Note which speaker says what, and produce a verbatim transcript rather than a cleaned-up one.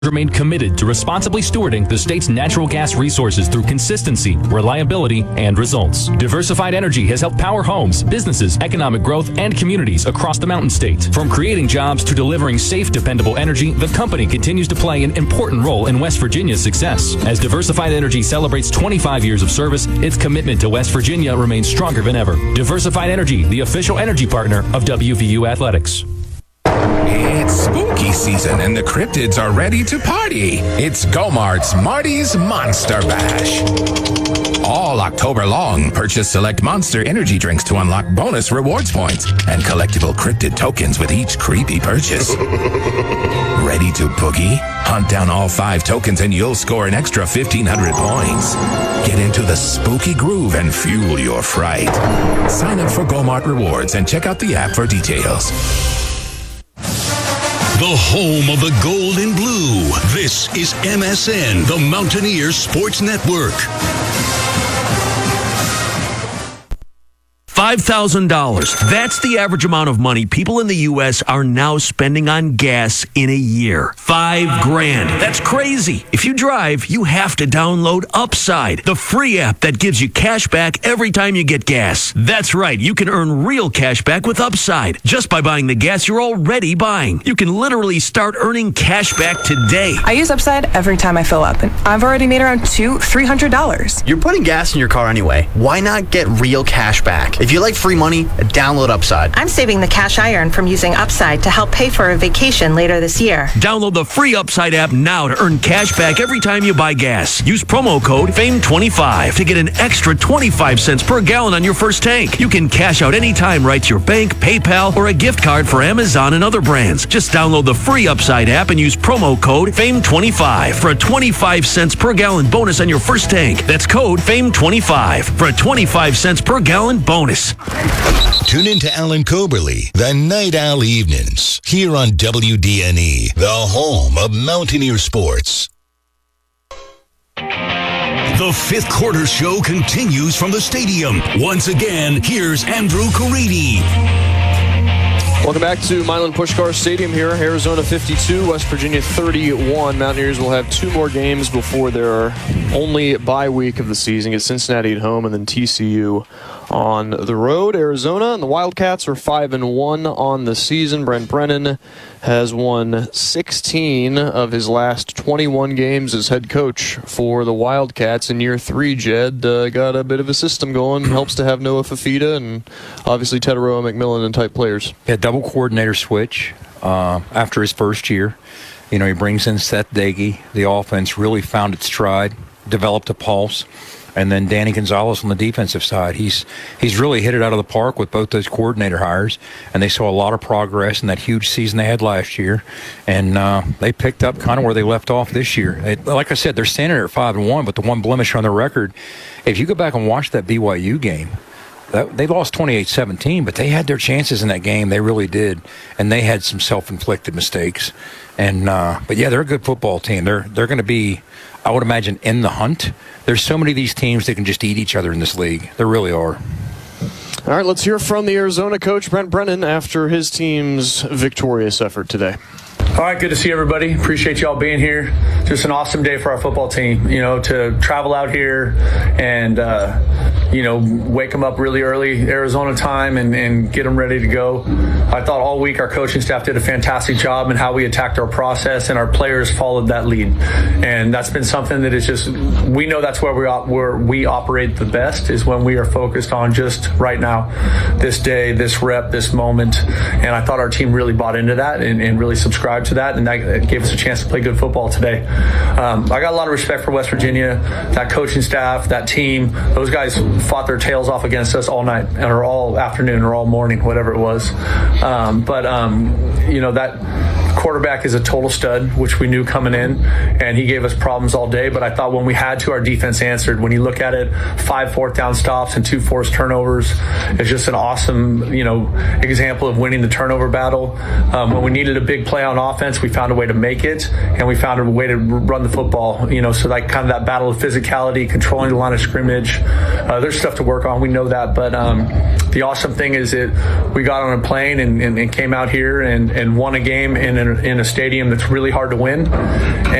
Speaker 1: remain committed to responsibly stewarding the state's natural gas resources through consistency, reliability, and results. Diversified Energy has helped power homes, businesses, economic growth, and communities across the Mountain State. From creating jobs to delivering safe, dependable energy, the company continues to play an important role in West Virginia's success. As Diversified Energy celebrates twenty-five years of service, its commitment to West Virginia remains stronger than ever. Diversified Energy, the official energy partner of W V U Athletics.
Speaker 2: It's spooky season and the cryptids are ready to party. It's Go-Mart's Marty's Monster Bash. All October long, purchase select Monster energy drinks to unlock bonus rewards points and collectible cryptid tokens with each creepy purchase. Ready to boogie? Hunt down all five tokens and you'll score an extra fifteen hundred points. Get into the spooky groove and fuel your fright. Sign up for Go-Mart Rewards and check out the app for details.
Speaker 3: The home of the gold and blue. This is M S N, the Mountaineers Sports Network.
Speaker 4: five thousand dollars. That's the average amount of money people in the U S are now spending on gas in a year. Five grand. That's crazy. If you drive, you have to download Upside, the free app that gives you cash back every time you get gas. That's right. You can earn real cash back with Upside just by buying the gas you're already buying. You can literally start earning cash back today.
Speaker 5: I use Upside every time I fill up, and I've already made around two, three hundred dollars.
Speaker 6: You're putting gas in your car anyway. Why not get real cash back? If you like free money, download Upside.
Speaker 7: I'm saving the cash I earn from using Upside to help pay for a vacation later this year.
Speaker 4: Download the free Upside app now to earn cash back every time you buy gas. Use promo code fame twenty-five to get an extra twenty-five cents per gallon on your first tank. You can cash out anytime right to your bank, PayPal, or a gift card for Amazon and other brands. Just download the free Upside app and use promo code fame twenty-five for a twenty-five cents per gallon bonus on your first tank. That's code fame twenty-five for a twenty-five cents per gallon bonus.
Speaker 3: Tune in to Alan Coberly, the Night Owl Evenings, here on W D N E, the home of Mountaineer sports. The fifth quarter show continues from the stadium. Once again, here's Andrew Caridi.
Speaker 8: Welcome back to Milan Puskar Stadium here. Arizona fifty-two, West Virginia thirty-one. Mountaineers will have two more games before their only bye week of the season. Get Cincinnati at home and then T C U on the road. Arizona and the Wildcats are five and one on the season. Brent Brennan has won sixteen of his last twenty-one games as head coach for the Wildcats in year three. Jed uh, got a bit of a system going. Helps to have Noah Fafita and obviously Teteroa, McMillan, and type players.
Speaker 9: Yeah, double coordinator switch uh, after his first year. You know, he brings in Seth Dagey. The offense really found its stride, developed a pulse. And then Danny Gonzalez on the defensive side. He's he's really hit it out of the park with both those coordinator hires, and they saw a lot of progress in that huge season they had last year. And uh, they picked up kind of where they left off this year. It, like I said, they're standing there at five and one, but the one blemish on their record, if you go back and watch that B Y U game, that, they lost twenty-eight seventeen, but they had their chances in that game. They really did, and they had some self-inflicted mistakes. And uh, but yeah, they're a good football team. They're they're going to be, I would imagine, in the hunt. There's so many of these teams that can just eat each other in this league. There really are.
Speaker 8: All right, let's hear from the Arizona coach, Brent Brennan, after his team's victorious effort today.
Speaker 10: All right, good to see everybody. Appreciate y'all being here. Just an awesome day for our football team, you know, to travel out here and, uh, you know, wake them up really early, Arizona time, and, and get them ready to go. I thought all week our coaching staff did a fantastic job in how we attacked our process, and our players followed that lead. And that's been something that is just, we know that's where we, op- where we operate the best, is when we are focused on just right now, this day, this rep, this moment. And I thought our team really bought into that and, and really subscribed to that, and that gave us a chance to play good football today. Um, I got a lot of respect for West Virginia, that coaching staff, that team. Those guys fought their tails off against us all night, or all afternoon, or all morning, whatever it was. Um, but, um, you know, that quarterback is a total stud, which we knew coming in, and he gave us problems all day. But I thought when we had to, our defense answered. When you look at it, five fourth down stops and two forced turnovers, it's just an awesome, you know, example of winning the turnover battle. Um, when we needed a big play on offense, we found a way to make it, and we found a way to run the football. You know, so like kind of that battle of physicality, controlling the line of scrimmage. Uh, there's stuff to work on. We know that, but um, the awesome thing is that we got on a plane and, and, and came out here and, and won a game in an in, in a stadium that's really hard to win.